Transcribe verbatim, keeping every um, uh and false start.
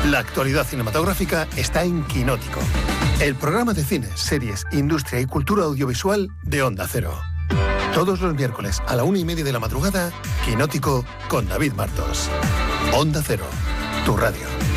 La actualidad cinematográfica está en Quinótico, el programa de cine, series, industria y cultura audiovisual de Onda Cero. Todos los miércoles a la una y media de la madrugada, Quinótico con David Martos. Onda Cero, tu radio.